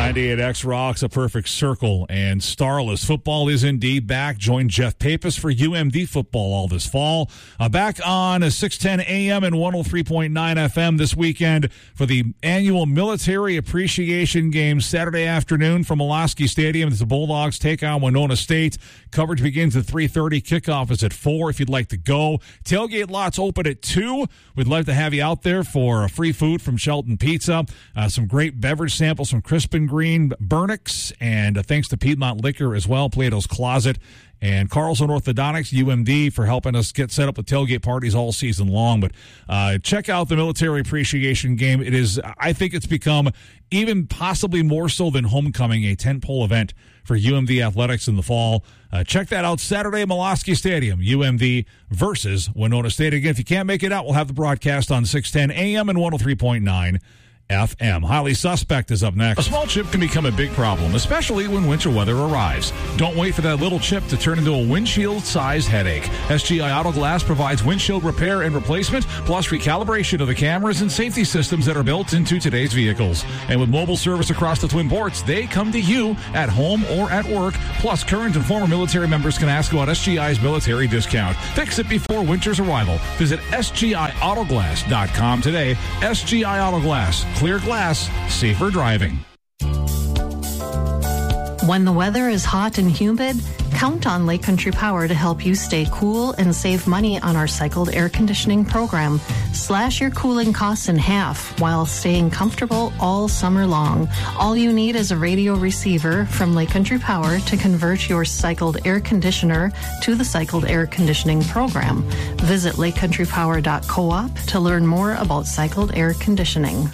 98X rocks a perfect circle, and Starless football is indeed back. Join Jeff Pappas for UMD football all this fall. Back on 610 AM and 103.9 FM this weekend for the annual Military Appreciation Game Saturday afternoon from Molosky Stadium. The Bulldogs take on Winona State. Coverage begins at 3:30. Kickoff is at 4 if you'd like to go. Tailgate lots open at 2. We'd love to have you out there for free food from Shelton Pizza, some great beverage samples from Crisp and Green, Burnix, and thanks to Piedmont Liquor as well, Plato's Closet, and Carlson Orthodontics, UMD, for helping us get set up with tailgate parties all season long. But check out the Military Appreciation Game. It is, I think it's become even possibly more so than homecoming, a tentpole event for UMD athletics in the fall. Check that out Saturday at Molosky Stadium, UMD versus Winona State. Again, if you can't make it out, we'll have the broadcast on 610 AM and 103.9 FM. Highly Suspect is up next. A small chip can become a big problem, especially when winter weather arrives. Don't wait for that little chip to turn into a windshield-sized headache. SGI Auto Glass provides windshield repair and replacement, plus recalibration of the cameras and safety systems that are built into today's vehicles. And with mobile service across the Twin Ports, they come to you at home or at work. Plus, current and former military members can ask about SGI's military discount. Fix it before winter's arrival. Visit SGIAutoglass.com today. SGI Auto Glass. Clear glass, safer driving. When the weather is hot and humid, count on Lake Country Power to help you stay cool and save money on our cycled air conditioning program. Slash your cooling costs in half while staying comfortable all summer long. All you need is a radio receiver from Lake Country Power to convert your cycled air conditioner to the cycled air conditioning program. Visit lakecountrypower.coop to learn more about cycled air conditioning.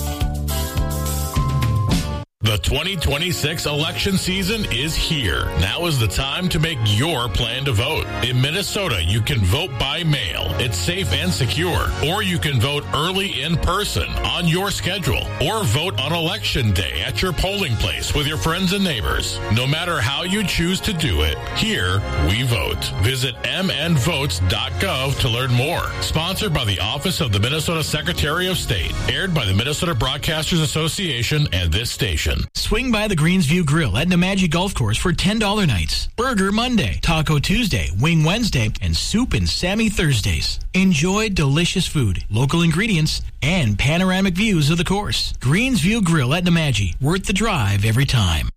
The 2026 election season is here. Now is the time to make your plan to vote. In Minnesota, you can vote by mail. It's safe and secure. Or you can vote early in person on your schedule. Or vote on election day at your polling place with your friends and neighbors. No matter how you choose to do it, here we vote. Visit mnvotes.gov to learn more. Sponsored by the Office of the Minnesota Secretary of State. Aired by the Minnesota Broadcasters Association and this station. Swing by the Greensview Grill at Nemadji Golf Course for $10 nights. Burger Monday, Taco Tuesday, Wing Wednesday, and Soup and Sammy Thursdays. Enjoy delicious food, local ingredients, and panoramic views of the course. Greensview Grill at Nemadji. Worth the drive every time.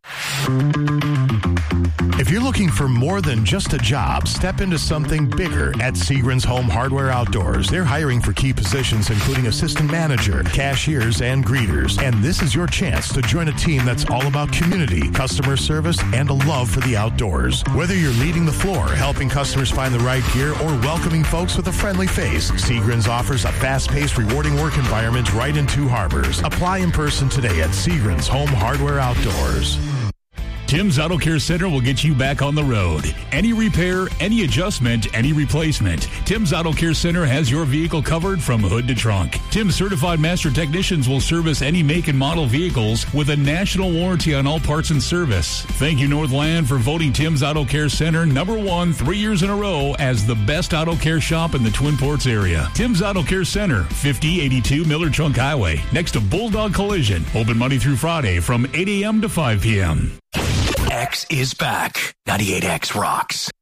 If you're looking for more than just a job, step into something bigger at Seagren's Home Hardware Outdoors. They're hiring for key positions including assistant manager, cashiers, and greeters. And this is your chance to join a team that's all about community, customer service, and a love for the outdoors. Whether you're leading the floor, helping customers find the right gear, or welcoming folks with a friendly face, Seagren's offers a fast-paced, rewarding work environment right in Two Harbors. Apply in person today at Seagren's Home Hardware Outdoors. Tim's Auto Care Center will get you back on the road. Any repair, any adjustment, any replacement. Tim's Auto Care Center has your vehicle covered from hood to trunk. Tim's certified master technicians will service any make and model vehicles with a national warranty on all parts and service. Thank you, Northland, for voting Tim's Auto Care Center #1 3 years in a row as the best auto care shop in the Twin Ports area. Tim's Auto Care Center, 5082 Miller Trunk Highway, next to Bulldog Collision. Open Monday through Friday from 8 a.m. to 5 p.m. X is back. 98X rocks.